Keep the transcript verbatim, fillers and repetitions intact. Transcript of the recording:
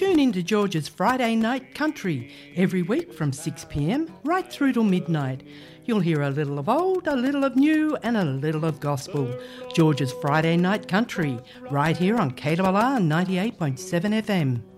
Tune in to George's Friday Night Country every week from six p m right through till midnight. You'll hear a little of old, a little of new and a little of gospel. George's Friday Night Country, right here on K W R ninety-eight point seven F M.